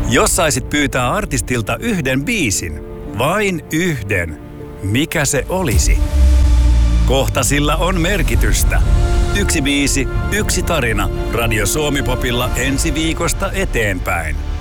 Jos saisit pyytää artistilta yhden biisin, vain yhden, mikä se olisi? Kohta sillä on merkitystä. Yksi biisi, yksi tarina. Radio Suomi Popilla ensi viikosta eteenpäin.